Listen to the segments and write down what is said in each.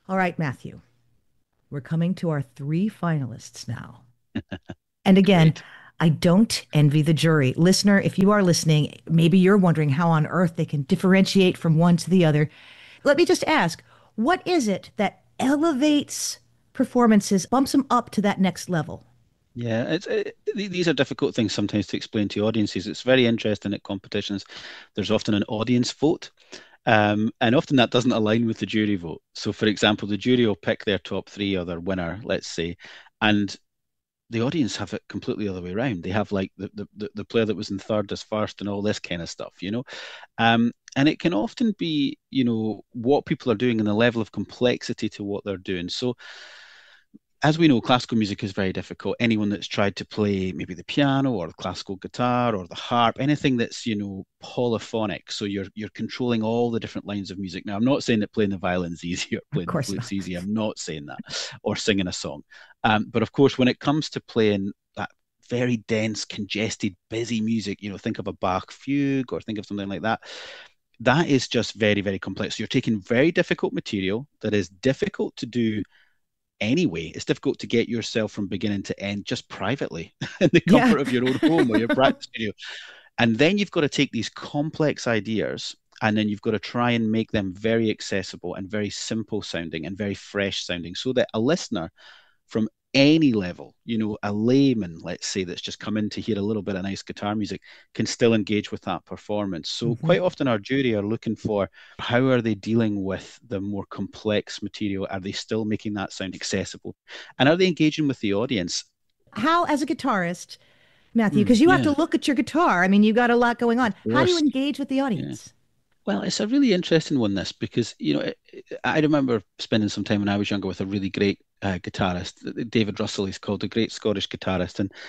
All right, Matthew, we're coming to our three finalists now. And again, Great. I don't envy the jury. Listener, if you are listening, maybe you're wondering how on earth they can differentiate from one to the other. Let me just ask, what is it that elevates performances, bumps them up to that next level? Yeah, these are difficult things sometimes to explain to audiences. It's very interesting at competitions. There's often an audience vote, and often that doesn't align with the jury vote. So, for example, the jury will pick their top three or their winner, let's say, and the audience have it completely the other way around. They have like the player that was in third as first and all this kind of stuff, you know. And it can often be, what people are doing and the level of complexity to what they're doing. So as we know, classical music is very difficult. Anyone that's tried to play maybe the piano or the classical guitar or the harp, anything that's, polyphonic. So you're controlling all the different lines of music. Now, I'm not saying that playing the violin's easy or Of playing the course flute's not. easy. I'm not saying that. Or singing a song. But of course, when it comes to playing that very dense, congested, busy music, think of a Bach fugue or think of something like that. That is just very, very complex. So you're taking very difficult material that is difficult to do anyway. It's difficult to get yourself from beginning to end just privately in the Yeah. comfort of your own home or your practice studio. And then you've got to take these complex ideas and then you've got to try and make them very accessible and very simple sounding and very fresh sounding so that a listener from any level, a layman, let's say, that's just come in to hear a little bit of nice guitar music, can still engage with that performance. So Mhm. quite often our jury are looking for how are they dealing with the more complex material? Are they still making that sound accessible? And are they engaging with the audience? How, as a guitarist, Matthew, because you have to Yeah, look at your guitar. I mean, you got a lot going of on. How do you course. engage with the Yeah. audience? Well, it's a really interesting one, this, because, I remember spending some time when I was younger with a really great guitarist, David Russell, he's called a great Scottish guitarist. And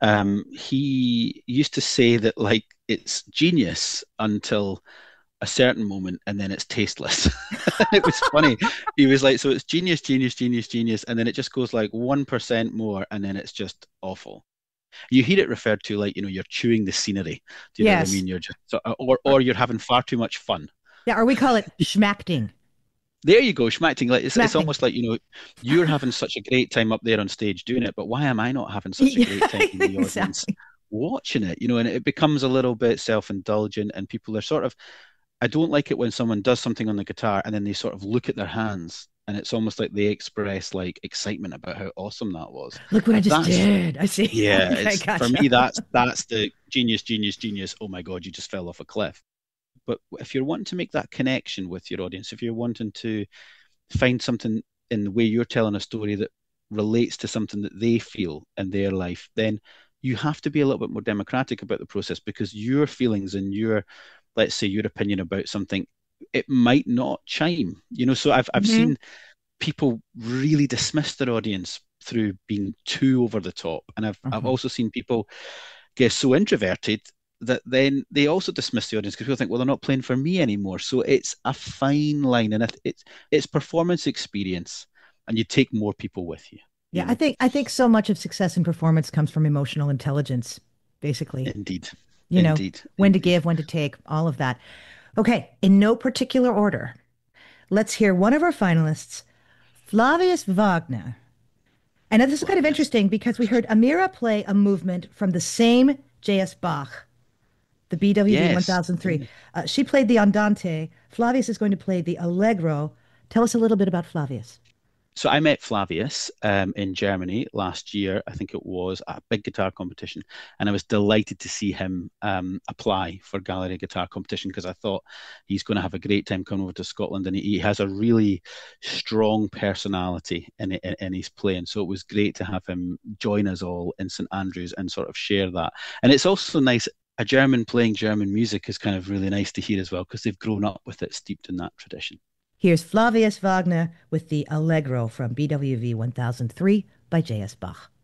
he used to say that, like, it's genius until a certain moment and then it's tasteless. It was funny. He was like, so it's genius, genius, genius, genius. And then it just goes like 1% more and then it's just awful. You hear it referred to like, you're chewing the scenery. Do you know what I Yes. mean? You're just, or, Or, or you're having far too much fun. yeah, or we call it schmacting. There you go, schmacting. Like it's Schmacting. almost like, you're having such a great time up there on stage doing it, but why am I not having such a Yeah, great time in the audience exactly. watching it? And it becomes a little bit self-indulgent and people are sort of, I don't like it when someone does something on the guitar and then they sort of look at their hands and it's almost like they express like excitement about how awesome that was. Look what I just That's did. I see. Yeah, Okay, it's for gotcha. me that's the genius, genius, genius. Oh my God, you just fell off a cliff. But if you're wanting to make that connection with your audience, if you're wanting to find something in the way you're telling a story that relates to something that they feel in their life, then you have to be a little bit more democratic about the process because your feelings and let's say, your opinion about something, it might not chime. So I've Hmm. seen people really dismiss their audience through being too over the top, and I've Uh-huh. also seen people get so introverted that then they also dismiss the audience because people think, well, they're not playing for me anymore. So it's a fine line, and it's performance experience, and you take more people with you. Yeah, You I know, think I think so much of success in performance comes from emotional intelligence, basically. indeed, You know, indeed, when to indeed. give, when to take, all of that. Okay, in no particular order, let's hear one of our finalists, Flavius Wagner. And this is kind of Flavius. interesting because we heard Amira play a movement from the same J.S. Bach, the BWV Yes. 1003. She played the Andante. Flavius is going to play the Allegro. Tell us a little bit about Flavius. So I met Flavius in Germany last year. I think it was at a big guitar competition, and I was delighted to see him apply for Gallery Guitar Competition because I thought he's going to have a great time coming over to Scotland, and he has a really strong personality in his playing. So it was great to have him join us all in St Andrews and sort of share that. And it's also nice. A German playing German music is kind of really nice to hear as well because they've grown up with it, steeped in that tradition. Here's Flavius Wagner with the Allegro from BWV 1003 by J.S. Bach.